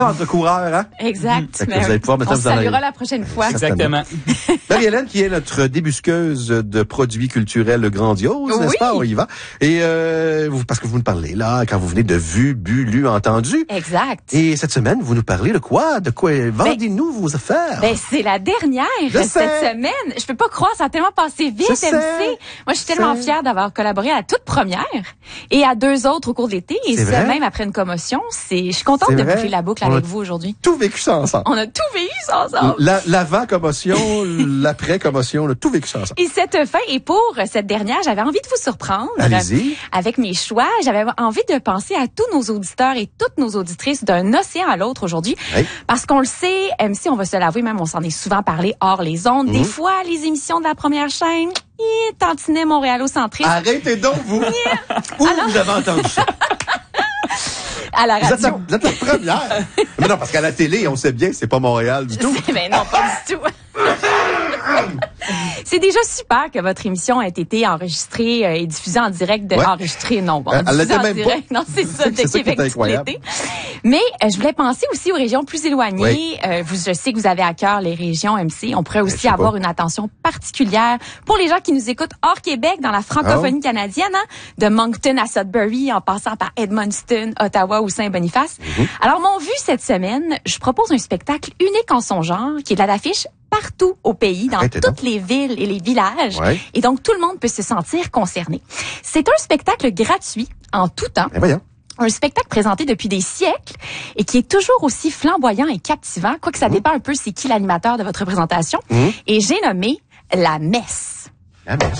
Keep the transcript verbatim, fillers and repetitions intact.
entre coureurs, hein? Exact. Fait que vous allez pouvoir mettre on ça se dans saluera la- la prochaine fois. Exactement. Marie-Hélène, qui est notre débusqueuse de produits culturels grandioses, n'est-ce Oui. pas? On y va. Et euh, vous, parce que vous nous parlez là, quand vous venez de vu, bu, lu, entendu. Exact. Et cette semaine, vous nous parlez de quoi? De quoi? Vendez-nous vos affaires. Ben, c'est la dernière Je cette sais. semaine. Je peux pas croire, ça a tellement passé vite, Je M sais. C. Moi, je suis tellement sais. fière d'avoir collaboré à la toute première et à deux autres au cours de l'été. Et C'est ça, vrai? même après une commotion. C'est, je suis contente C'est de vrai? boucler la boucle On avec a vous aujourd'hui. Tout vécu ça ensemble. On a tout vécu ça ensemble. La- L'avant-commotion, l'après-commotion, on a tout vécu ça ensemble. Et cette fin, et pour cette dernière, j'avais envie de vous surprendre. Allez-y. Avec mes choix, j'avais envie de penser à tous nos auditeurs et toutes nos auditrices d'un océan à l'autre aujourd'hui. Oui. Parce qu'on le sait, M C, on va se l'avouer, même on s'en est souvent parlé hors les ondes. Mhm. Des fois, les émissions de la première chaîne, hi, tantinet montréalocentrisme. Arrêtez donc, vous. Où vous avez entendu ça? À la Vous êtes, la, radio. vous êtes la première. Mais non, parce qu'à la télé, on sait bien que c'est pas Montréal du tout. Mais non, pas du tout. C'est déjà super que votre émission ait été enregistrée euh, et diffusée en direct de Ouais. enregistrée non bon, Elle- elle diffusée l'était en même direct. Non, c'est ça, de C'est ça qui est Québec tout incroyable. l'été. Mais euh, je voulais penser aussi aux régions plus éloignées. Oui. Euh, vous, je sais que vous avez à cœur les régions M C. On pourrait je aussi sais avoir pas. une attention particulière pour les gens qui nous écoutent hors Québec, dans la francophonie Ah. canadienne, hein, de Moncton à Sudbury, en passant par Edmundston, Ottawa ou Saint-Boniface. Mhm. Alors, mon vu cette semaine, je propose un spectacle unique en son genre, qui est de l'affiche partout au pays, dans Arrêtez toutes donc. les villes et les villages. Ouais. Et donc, tout le monde peut se sentir concerné. C'est un spectacle gratuit, en tout temps. Mais voyons. Un spectacle présenté depuis des siècles et qui est toujours aussi flamboyant et captivant, quoique ça dépend un peu c'est qui l'animateur de votre présentation. Mhm. Et j'ai nommé La Messe. La messe.